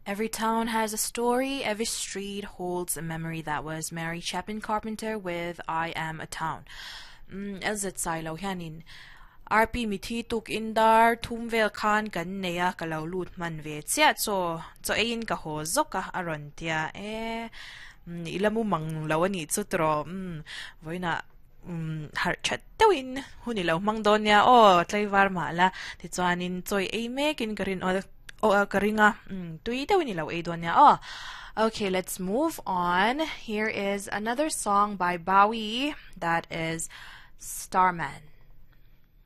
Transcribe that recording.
Every town has a story, every street holds a memory. That was Mary Chapin Carpenter with I Am a Town. Elzet Silo Hianin. RP mithi tuk indar thumvel khan kan neya kalau lut man ve chia cho ein ka ho zoka aron tia ilamu mang lawani chutro voina har chat tawin hunilaw mang donya tlai war mala ti chuanin choi ei mekin karin karinga tui tawin ilaw ei donya Okay, let's move on. Here is another song by Bowie that is Starman.